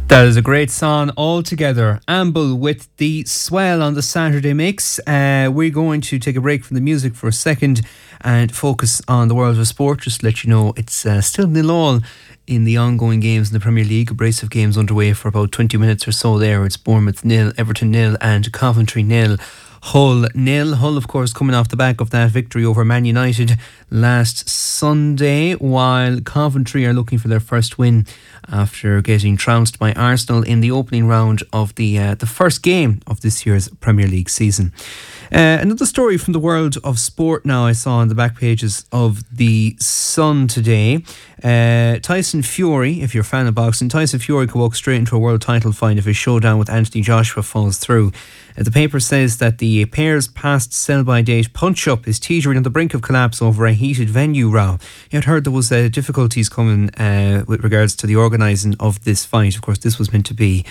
That is a great song altogether. Amble with the Swell on the Saturday Mix. We're going to take a break from the music for a second and focus on the world of sport. Just to let you know, it's still 0-0 in the ongoing games in the Premier League. A brace of games underway for about 20 minutes or so there. It's Bournemouth 0, Everton 0 and Coventry 0. Hull 0. Hull, of course, coming off the back of that victory over Man United last Sunday, while Coventry are looking for their first win after getting trounced by Arsenal in the opening round of the first game of this year's Premier League season. Another story from the world of sport now I saw on the back pages of the Sun today. Tyson Fury, if you're a fan of boxing, Tyson Fury could walk straight into a world title fight if his showdown with Anthony Joshua falls through. The paper says that the pair's past sell-by date punch-up is teetering on the brink of collapse over a heated venue row. You had heard there was difficulties coming with regards to the organising of this fight. Of course, this was meant to be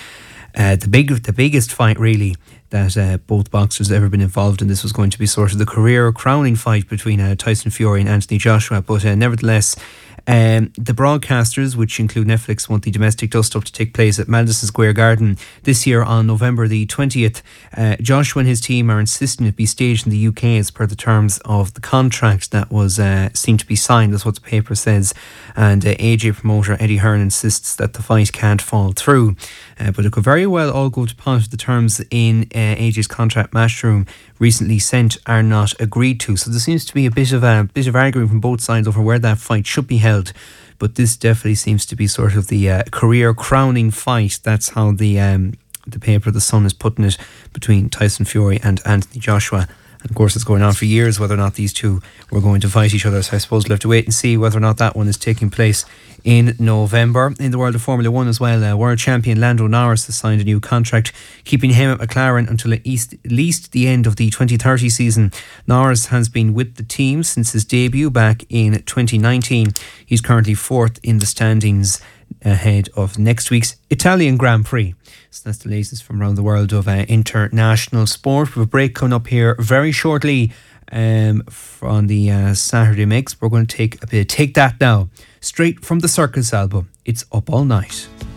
the biggest fight really that both boxers have ever been involved in. This was going to be sort of the career crowning fight between Tyson Fury and Anthony Joshua, but nevertheless the broadcasters, which include Netflix, want the domestic dust-up to take place at Madison Square Garden this year on November the 20th. Joshua and his team are insisting it be staged in the UK as per the terms of the contract that was seen to be signed. That's what the paper says. And AJ promoter Eddie Hearn insists that the fight can't fall through. But it could very well all go to pot if the terms in AJ's contract Matchroom recently sent are not agreed to. So there seems to be a bit of arguing from both sides over where that fight should be held. But this definitely seems to be sort of the career crowning fight. That's how the paper, The Sun, is putting it, between Tyson Fury and Anthony Joshua. And of course, it's going on for years whether or not these two were going to fight each other. So I suppose we'll have to wait and see whether or not that one is taking place in November. In the world of Formula 1 as well, world champion Lando Norris has signed a new contract, keeping him at McLaren until at least the end of the 2030 season. Norris has been with the team since his debut back in 2019. He's currently fourth in the standings, ahead of next week's Italian Grand Prix. So that's the latest from around the world of international sport. We have a break coming up here very shortly from the Saturday Mix. We're going to take That Now, straight from the Circus album. It's Up All Night.